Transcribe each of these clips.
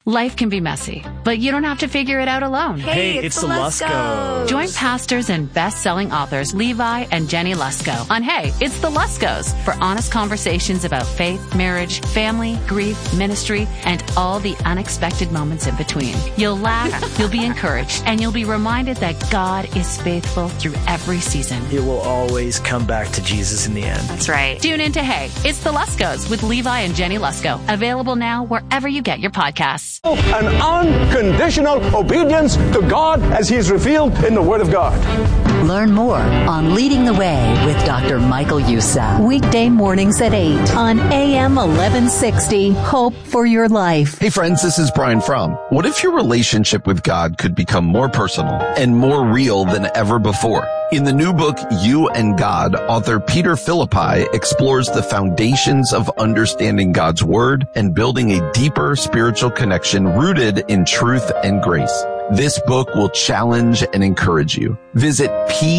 Life can be messy, but you don't have to figure it out alone. Hey, it's the Luskos. Join pastors and best-selling authors Levi and Jenny Lusko on Hey, It's the Luskos for honest conversations about faith, marriage, family, grief, ministry, and all the unexpected moments in between. You'll laugh, you'll be encouraged, and you'll be reminded that God is faithful through every season. It will always come back to Jesus in the end. That's right. Tune in to Hey, It's the Luskos with Levi and Jenny Lusko. Available now wherever you get your podcasts. An unconditional obedience to God as He's revealed in the Word of God. Learn more on Leading the Way with Dr. Michael Youssef. Weekday mornings at 8 on AM 1160. Hope for your life. Hey friends, this is Brian Fromm. What if your relationship with God could become more personal and more real than ever before? In the new book, You and God, author Peter Philippi explores the foundations of understanding God's Word and building a deeper spiritual connection rooted in truth and grace. This book will challenge and encourage you. Visit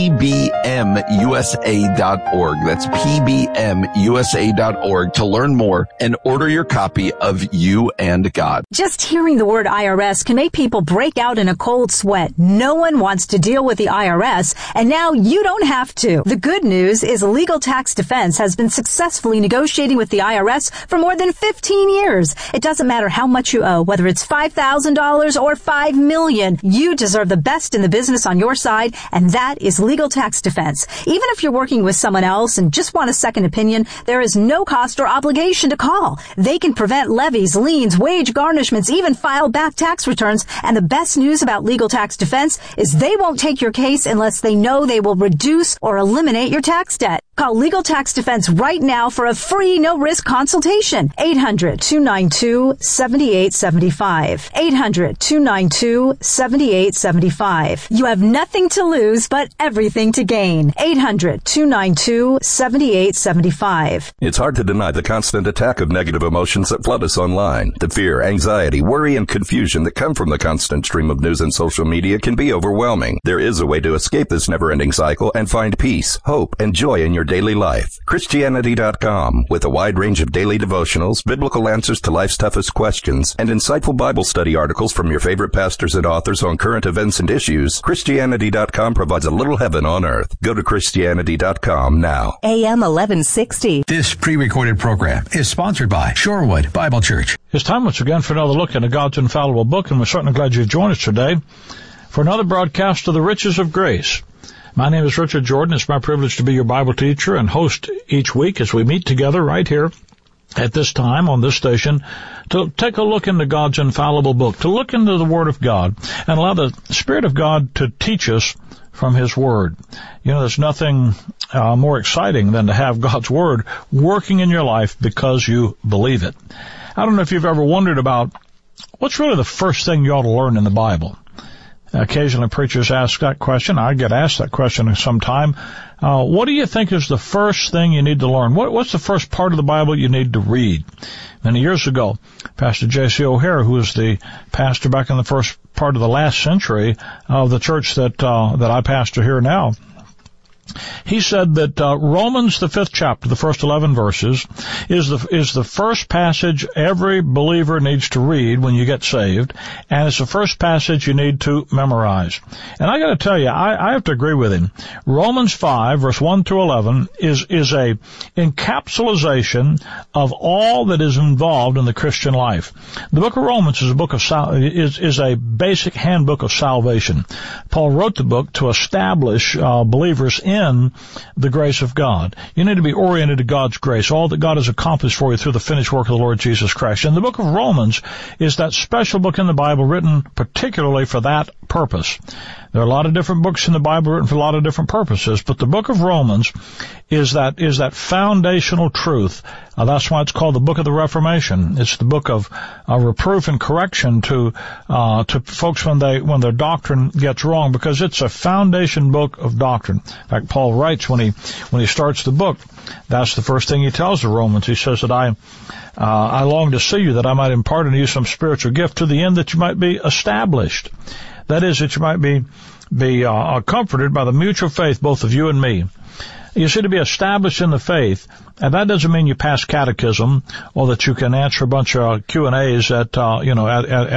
pbmusa.org. That's pbmusa.org to learn more and order your copy of You and God. Just hearing the word IRS can make people break out in a cold sweat. No one wants to deal with the IRS, and now you don't have to. The good news is Legal Tax Defense has been successfully negotiating with the IRS for more than 15 years. It doesn't matter how much you owe, whether it's $5,000 or $5 million. You deserve the best in the business on your side, and that is Legal Tax Defense. Even if you're working with someone else and just want a second opinion, there is no cost or obligation to call. They can prevent levies, liens, wage garnishments, even file back tax returns. And the best news about Legal Tax Defense is they won't take your case unless they know they will reduce or eliminate your tax debt. Call Legal Tax Defense right now for a free, no-risk consultation. 800-292-7875. 800-292-7875. You have nothing to lose, but everything to gain. 800-292-7875. It's hard to deny the constant attack of negative emotions that flood us online. The fear, anxiety, worry, and confusion that come from the constant stream of news and social media can be overwhelming. There is a way to escape this never-ending cycle and find peace, hope, and joy in your daily life. Christianity.com, with a wide range of daily devotionals, biblical answers to life's toughest questions, and insightful Bible study articles from your favorite pastors and authors on current events and issues. Christianity.com provides a little heaven on earth. Go to Christianity.com now. AM 1160. This pre-recorded program is sponsored by Shorewood Bible Church. It's time once again for another look into God's infallible book, and we're certainly glad you've joined us today for another broadcast of the Riches of Grace. My name is Richard Jordan. It's my privilege to be your Bible teacher and host each week as we meet together right here at this time on this station to take a look into God's infallible book, to look into the Word of God and allow the Spirit of God to teach us from His Word. You know, there's nothing more exciting than to have God's Word working in your life because you believe it. I don't know if you've ever wondered about what's really the first thing you ought to learn in the Bible. Occasionally preachers ask that question. I get asked that question sometime. What do you think is the first thing you need to learn? What's the first part of the Bible you need to read? Many years ago, Pastor J.C. O'Hare, who was the pastor back in the first part of the last century of the church that I pastor here now, he said that Romans, the 5th chapter, the first 11 verses, is the first passage every believer needs to read when you get saved, and it's the first passage you need to memorize. And I got to tell you, I have to agree with him. Romans 5, verse 1 through 11, is a encapsulation of all that is involved in the Christian life. The book of Romans is a book of is a basic handbook of salvation. Paul wrote the book to establish believers in the grace of God. You need to be oriented to God's grace, all that God has accomplished for you through the finished work of the Lord Jesus Christ. And the book of Romans is that special book in the Bible written particularly for that purpose. There are a lot of different books in the Bible written for a lot of different purposes, but the book of Romans is that foundational truth. That's why it's called the book of the Reformation. It's the book of reproof and correction to folks when their doctrine gets wrong, because it's a foundation book of doctrine. In fact, Paul writes when he starts the book, that's the first thing he tells the Romans. He says that I long to see you, that I might impart unto you some spiritual gift, to the end that you might be established. That is, that you might be comforted by the mutual faith, both of you and me. You see, to be established in the faith, and that doesn't mean you pass catechism or that you can answer a bunch of Q&As at